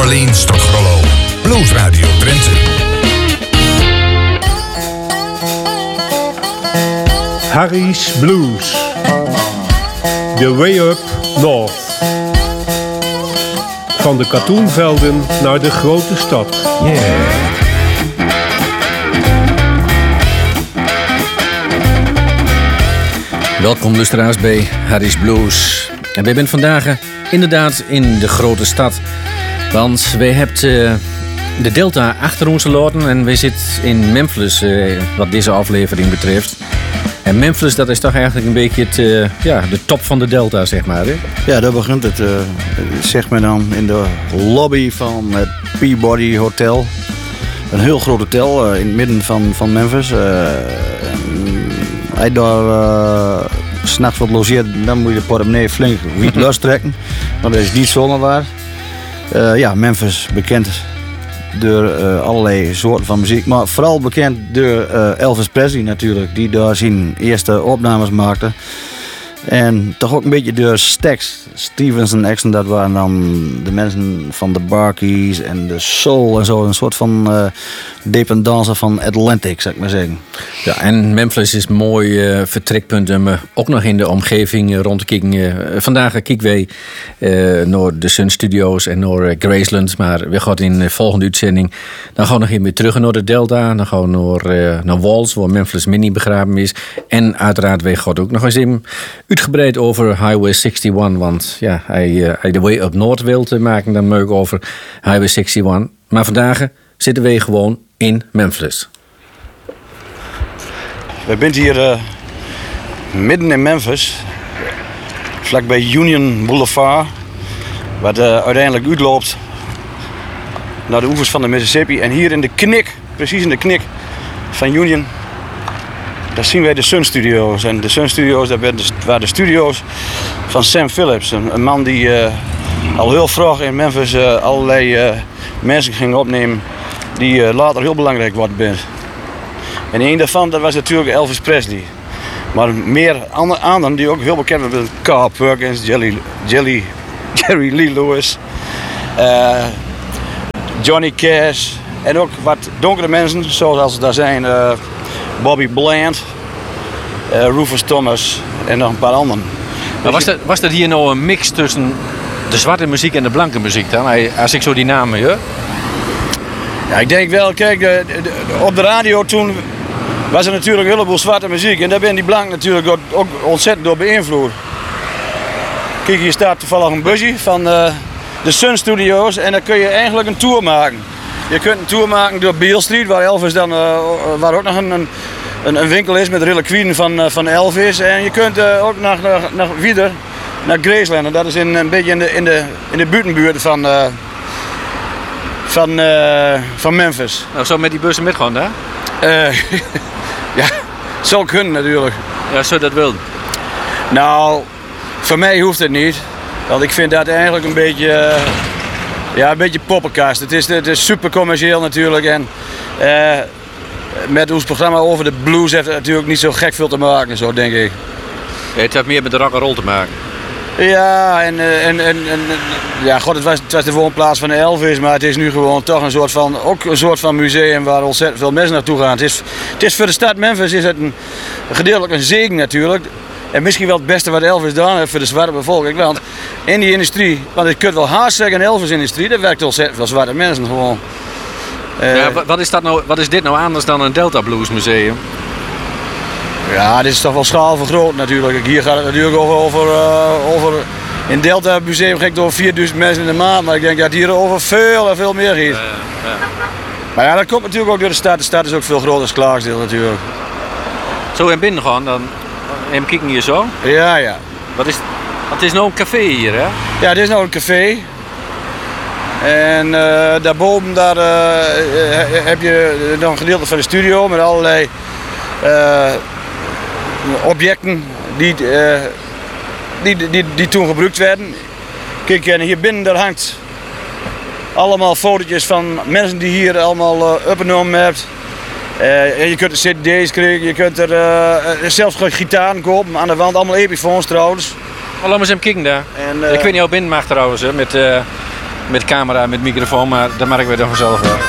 Orleans tot Grollo. Blues Radio Drenthe. Harry's Blues. The Way Up North. Van de katoenvelden naar de grote stad. Yeah. Welkom luisteraars bij Harry's Blues. En wij zijn vandaag inderdaad in de grote stad. Want wij hebben de Delta achter ons gelaten en wij zitten in Memphis, wat deze aflevering betreft. En Memphis, dat is toch eigenlijk een beetje de top van de Delta, zeg maar. Hè? Ja, daar begint het, zeg maar dan, in de lobby van het Peabody Hotel. Een heel groot hotel in het midden van Memphis. Als je daar 's nachts wat logeert, dan moet je de portemonnee flink wiet lostrekken. Want dat is niet zomaar waar. Memphis bekend door allerlei soorten van muziek. Maar vooral bekend door Elvis Presley natuurlijk. Die daar zijn eerste opnames maakte. En toch ook een beetje door Stax Stevens en Exxon. Dat waren dan de mensen van de Barkeys en de Soul en zo. Een soort van dependance van Atlantic, zou ik maar zeggen. Ja, en Memphis is een mooi vertrekpunt om ook nog in de omgeving rond te kijken. Vandaag kijken wij naar de Sun Studios en naar Graceland. Maar we gaan in de volgende uitzending dan gaan we nog even weer terug naar de Delta. Dan gaan we naar Walls, waar Memphis Mini begraven is. En uiteraard wij gaan ook nog eens even uitgebreid over Highway 61. Want ja, hij de Way Up North wil te maken, dan meuk over Highway 61. Maar vandaag zitten wij gewoon in Memphis. We zijn hier midden in Memphis, vlakbij Union Boulevard, wat uiteindelijk uitloopt naar de oevers van de Mississippi. En hier in de knik, precies in de knik van Union, daar zien wij de Sun Studios. En de Sun Studios, dat waren de studio's van Sam Phillips, een man die al heel vroeg in Memphis allerlei mensen ging opnemen die later heel belangrijk worden. En een daarvan, dat was natuurlijk Elvis Presley. Maar meer anderen die ook heel bekend waren. Carl Perkins, Jerry Lee Lewis, Johnny Cash. En ook wat donkere mensen, zoals daar zijn Bobby Bland, Rufus Thomas en nog een paar anderen. Maar was dat hier nou een mix tussen de zwarte muziek en de blanke muziek dan? Als ik zo die namen hoor. Ja, ik denk wel, kijk, op de radio toen was er natuurlijk een heleboel zwarte muziek. En daar ben die blank natuurlijk ook ontzettend door beïnvloed. Kijk, hier staat toevallig een busje van de Sun Studios en dan kun je eigenlijk een tour maken. Je kunt een tour maken door Beale Street, waar Elvis dan, waar ook nog een winkel is met reliquieën van Elvis. En je kunt ook naar Wieder, naar Graceland. En dat is een beetje in de buitenbuurt van Memphis. Nou, zo met die bussen met gewoon, hè? Ja, zou kunnen natuurlijk. Ja, zo dat wil. Nou, voor mij hoeft het niet. Want ik vind dat eigenlijk een beetje poppenkast. Het is super commercieel natuurlijk. En met ons programma over de blues heeft het natuurlijk niet zo gek veel te maken, zo denk ik. Het heeft meer met de rock'n'roll te maken. Ja, het was de woonplaats van Elvis, maar het is nu gewoon toch een soort van museum waar ontzettend veel mensen naartoe gaan. Het is voor de stad Memphis is het gedeeltelijk een zegen natuurlijk. En misschien wel het beste wat Elvis gedaan heeft voor de zwarte bevolking. Want in die industrie, want ik kunt wel haast zeggen, Elvis-industrie, daar werkt ontzettend veel zwarte mensen gewoon. Wat is dit nou anders dan een Delta Blues museum? Ja, dit is toch wel schaalvergroot natuurlijk. Hier gaat het natuurlijk over in Delta Museum ging het over 4000 mensen in de maand. Maar ik denk dat hier over veel en veel meer gaat. Ja. Maar ja, dat komt natuurlijk ook door de stad. De stad is ook veel groter als Clarksdale natuurlijk. Zo in binnen gaan dan? En kijken hier zo? Ja. Het is nou een café hier, hè? Ja, dit is nou een café. En daarboven heb je nog een gedeelte van de studio met allerlei objecten die toen gebruikt werden. Kijk, en hier binnen daar hangt allemaal fotootjes van mensen die hier allemaal opgenomen hebben. En je kunt er cd's krijgen, je kunt er zelfs gitaren kopen aan de wand, allemaal Epiphones trouwens. Laat maar eens even kijken daar. Ik weet niet hoe binnen mag trouwens, hè, met met camera, met microfoon, maar dat merken we dan vanzelf wel.